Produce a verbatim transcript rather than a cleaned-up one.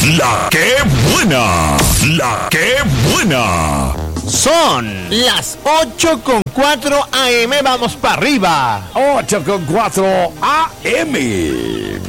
La que buena. La que buena. Son las ocho con cuatro A M. Vamos para arriba. ocho con cuatro A M.